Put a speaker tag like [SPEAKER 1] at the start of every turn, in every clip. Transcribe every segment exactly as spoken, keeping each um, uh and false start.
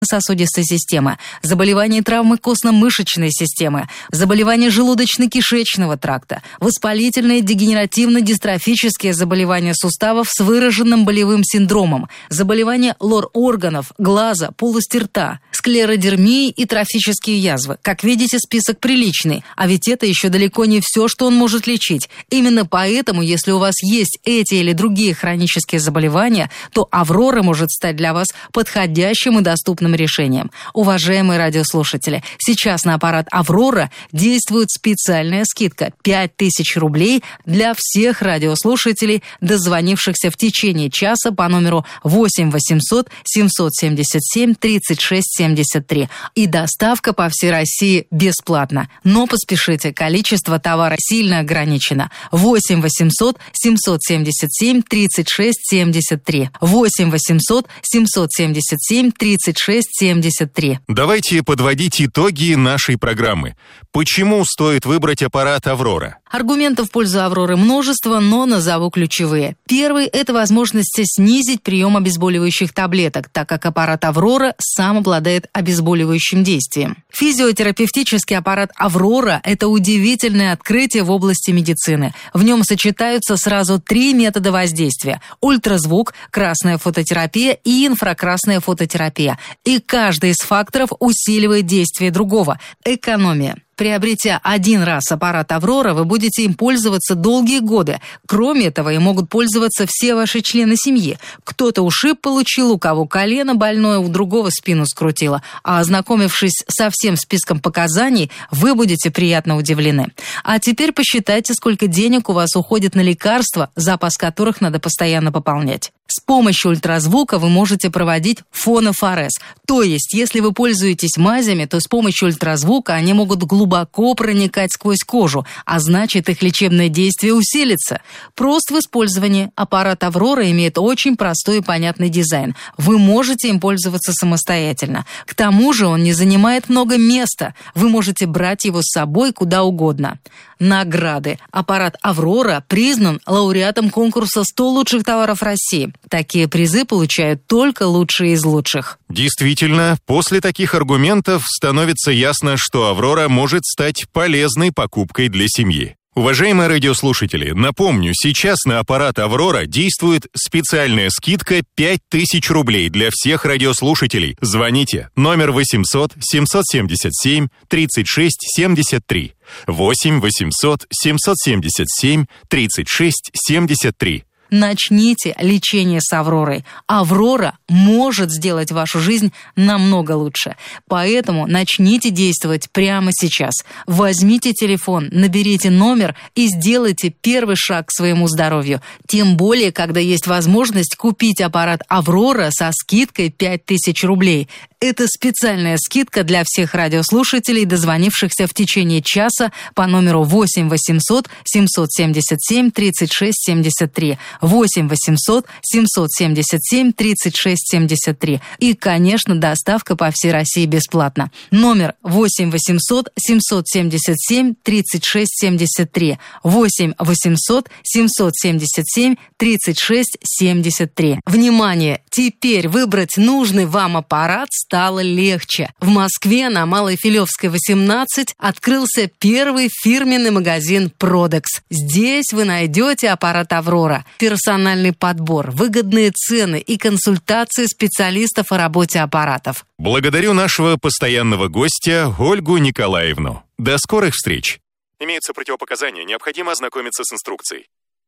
[SPEAKER 1] сосудистой системы, заболевания и травмы костно-мышечной системы, заболевания желудочно-кишечного тракта, воспалительные дегенеративно-дистрофические заболевания суставов с выраженным болевым синдромом, заболевания лор-органов, глаза, полости рта, склеродермии и трофические язвы. Как видите, список приличный, а ведь это еще далеко не все, что он может лечить. Именно поэтому, если у вас есть эти или другие хронические заболевания, то «Аврора» может стать для вас подходящим и доступным решением. Уважаемые радиослушатели, сейчас на аппарат «Аврора» действует специальная скидка пять тысяч рублей для всех радиослушателей, дозвонившихся в течение часа по номеру восемь восемьсот семьсот семьдесят семь тридцать шесть семьдесят три. И доставка по всей России бесплатна. Но поспешите, количество товара сильно ограничено. восемь восемьсот семьсот семьдесят семь тридцать шесть семьдесят три. восемь восемьсот семьсот семьдесят семь тридцать шесть семьдесят три.
[SPEAKER 2] Давайте подводить итоги нашей программы. Почему стоит выбрать аппарат «Аврора»?
[SPEAKER 1] Аргументов в пользу «Авроры» множество, но назову ключевые. Первый – это возможность снизить прием обезболивающих таблеток, так как аппарат «Аврора» сам обладает обезболивающим действием. Физиотерапевтический аппарат «Аврора» – это удивительное открытие в области медицины. В нем сочетаются сразу три метода воздействия – ультразвук, красная фототерапия и инфракрасная фототерапия. И каждый из факторов усиливает действие другого – экономия. Приобретя один раз аппарат «Аврора», вы будете им пользоваться долгие годы. Кроме этого, им могут пользоваться все ваши члены семьи. Кто-то ушиб получил, у кого колено больное, у другого спину скрутило. А ознакомившись со всем списком показаний, вы будете приятно удивлены. А теперь посчитайте, сколько денег у вас уходит на лекарства, запас которых надо постоянно пополнять. С помощью ультразвука вы можете проводить фонофорез. То есть, если вы пользуетесь мазями, то с помощью ультразвука они могут глубоко проникать сквозь кожу, а значит, их лечебное действие усилится. Прост в использовании. Аппарат «Аврора» имеет очень простой и понятный дизайн. Вы можете им пользоваться самостоятельно. К тому же он не занимает много места. Вы можете брать его с собой куда угодно. Награды. Аппарат «Аврора» признан лауреатом конкурса сто лучших товаров России. Такие призы получают только лучшие из лучших.
[SPEAKER 2] Действительно, после таких аргументов становится ясно, что «Аврора» может стать полезной покупкой для семьи. Уважаемые радиослушатели, напомню, сейчас на аппарат «Аврора» действует специальная скидка пять тысяч рублей для всех радиослушателей. Звоните. Номер восемьсот семьсот семьдесят семь тридцать шесть семьдесят три. восемь восемьсот семьсот семьдесят семь тридцать шесть семьдесят три.
[SPEAKER 1] Начните лечение с «Авророй». «Аврора» может сделать вашу жизнь намного лучше. Поэтому начните действовать прямо сейчас. Возьмите телефон, наберите номер и сделайте первый шаг к своему здоровью. Тем более, когда есть возможность купить аппарат «Аврора» со скидкой пять тысяч рублей. Это специальная скидка для всех радиослушателей, дозвонившихся в течение часа по номеру восемь восемьсот семьсот семьдесят семь тридцать шесть семьдесят три. восемь восемьсот семьсот семьдесят семь тридцать шесть семьдесят три. И, конечно, доставка по всей России бесплатна. Номер восемь восемьсот семьсот семьдесят семь тридцать шесть семьдесят три. восемь восемьсот семьсот семьдесят семь тридцать шесть семьдесят три. Внимание! Теперь выбрать нужный вам аппарат стало легче. В Москве на Малой Филевской, восемнадцать открылся первый фирменный магазин «Продекс». Здесь вы найдете аппарат «Аврора», персональный подбор, выгодные цены и консультации специалистов о работе аппаратов.
[SPEAKER 2] Благодарю нашего постоянного гостя Ольгу Николаевну. До скорых встреч. Имеются противопоказания, необходимо ознакомиться с инструкцией.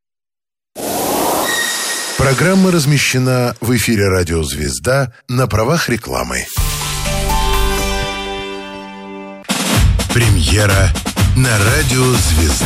[SPEAKER 3] Программа размещена в эфире радио «Звезда» на правах рекламы. Премьера на радио «Звезда».